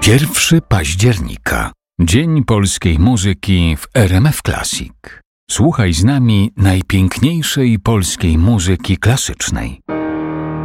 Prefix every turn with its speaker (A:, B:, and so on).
A: 1 października. Dzień polskiej muzyki w RMF Classic. Słuchaj z nami najpiękniejszej polskiej muzyki klasycznej.